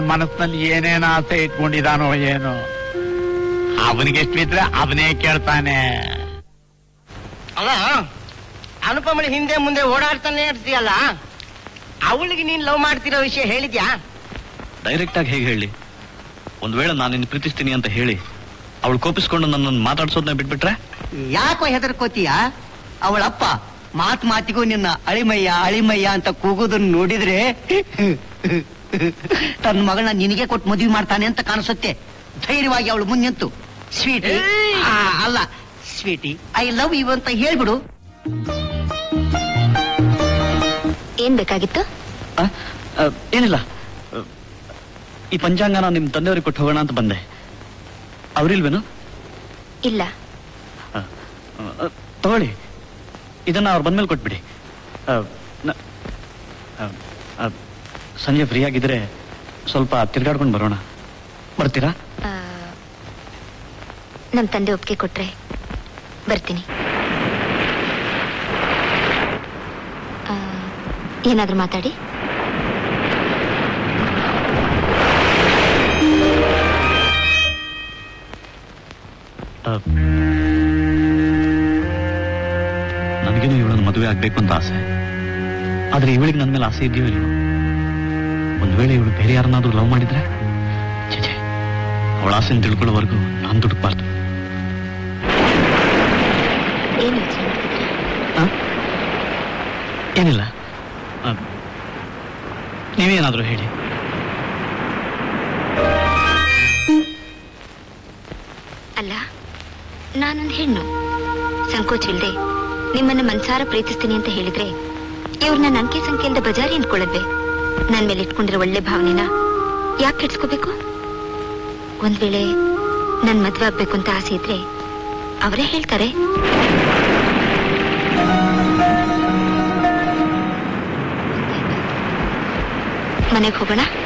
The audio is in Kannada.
ಮನಸ್ಸಿನಲ್ಲಿ ಏನೇನು ಆಸೆ ಇಟ್ಕೊಂಡಿದಾನೋ ಏನೋ, ಅವನಿಗೆ ಎಷ್ಟು ಬಿದ್ರೆ ಅವನೇ ಕೇಳ್ತಾನೆ. ಅಲ್ಲ, ಅನುಪಮಳ ಹಿಂದೆ ಮುಂದೆ ಓಡಾಡ್ತಾನೆ ಇರ್ತೀಯಲ್ಲ, ಅವಳಿಗೆ ನೀನ್ ಲವ್ ಮಾಡ್ತಿರೋ ವಿಷಯ ಹೇಳಿದ್ಯಾ? ಡೈರೆಕ್ಟ್ ಆಗಿ ಹೇಗೆ ಹೇಳಿ? ಒಂದ್ ವೇಳೆ ನಾನು ನಿನ್ನ ಪ್ರೀತಿಸ್ತೀನಿ ಅಂತ ಹೇಳಿ ಅವಳು ಕೋಪಿಸ್ಕೊಂಡು ನನ್ನನ್ನು ಮಾತಾಡ್ಸೋದನ್ನ ಬಿಟ್ಬಿಟ್ರೆ? ಯಾಕೋ ಹೆದರ್ಕೋತೀಯ? ಅವಳಪ್ಪ ಮಾತಿಗೂ ನಿನ್ನ ಅಳಿಮಯ್ಯ ಅಳಿಮಯ್ಯ ಅಂತ ಕೂಗೋದನ್ನ ನೋಡಿದ್ರೆ ತನ್ನ ಮಗಳನ್ನ ನಿನಗೆ ಕೊಟ್ಟು ಮದುವೆ ಮಾಡ್ತಾನೆ ಅಂತ ಕಾಣಿಸುತ್ತೆ. ಧೈರ್ಯವಾಗಿ ಅವಳು ಮುಂದೆ ಸ್ವೀಟಿ ಅಲ್ಲ ಸ್ವೀಟಿ, ಐ ಲವ್ ಯು ಅಂತ ಹೇಳ್ಬಿಡು. ಏನ್ ಬೇಕಾಗಿತ್ತು? ಏನಿಲ್ಲ, ಈ ಪಂಚಾಂಗನ ನಿಮ್ ತಂದೆಯವ್ರಿಗೆ ಕೊಟ್ಟು ಹೋಗೋಣ ಅಂತ ಬಂದೆ. ಅವ್ರಿಲ್ವೇನು? ಇಲ್ಲ. ತಗೊಳ್ಳಿ, ಇದನ್ನ ಅವ್ರು ಬಂದ್ಮೇಲೆ ಕೊಟ್ಬಿಡಿ. ಸಂಜೆ ಫ್ರೀ ಆಗಿದ್ರೆ ಸ್ವಲ್ಪ ತಿರ್ಗಾಡ್ಕೊಂಡು ಬರೋಣ, ಬರ್ತೀರಾ? ನಮ್ ತಂದೆ ಒಪ್ಪಿಗೆ ಕೊಟ್ರೆ ಬರ್ತೀನಿ. ಏನಾದ್ರೂ ಮಾತಾಡಿ. ನನಗೇನು ಇವಳನ್ನು ಮದುವೆ ಆಗ್ಬೇಕು ಅಂತ ಆಸೆ, ಆದ್ರೆ ಇವಳಿಗೆ ನನ್ನ ಮೇಲೆ ಆಸೆ ಇದೆಯೋ ಇಲ್ವೋ? ಒಂದ್ ವೇಳೆ ಇವಳು ಬೇರೆ ಯಾರನ್ನಾದ್ರೂ ಲವ್ ಮಾಡಿದ್ರೆ ಛೇ, ಅವಳ ಆಸೆನ ತಿಳ್ಕೊಳ್ಳೋವರೆಗೂ ನಾನು ದುಡುಕ್ಬಾರ್ದು. ಏನಿಲ್ಲ, ನೀವೇನಾದ್ರೂ ಹೇಳಿ. ಅಲ್ಲ, ನಾನೊಂದು ಹೆಣ್ಣು, ಸಂಕೋಚವಿಲ್ಲದೆ ನಿಮ್ಮನ್ನ ಮನ್ಸಾರ ಪ್ರೀತಿಸ್ತೀನಿ ಅಂತ ಹೇಳಿದ್ರೆ ಇವ್ರನ್ನ ನಂಬಿಕೆ ಸಂಖ್ಯೆಯಿಂದ ಬಜಾರಿ ಅಂದ್ಕೊಳ್ಳದ್ವೆ. ನನ್ ಮೇಲೆ ಇಟ್ಕೊಂಡಿರೋ ಒಳ್ಳೆ ಭಾವನೆನ ಯಾಕೆ ಕೆಡ್ಸ್ಕೋಬೇಕು? ಒಂದ್ ವೇಳೆ ನನ್ ಮದ್ವೆ ಆಗ್ಬೇಕು ಅಂತ ಆಸೆ ಇದ್ರೆ ಅವರೇ ಹೇಳ್ತಾರೆ. ಮನೆಗೆ ಹೋಗೋಣ.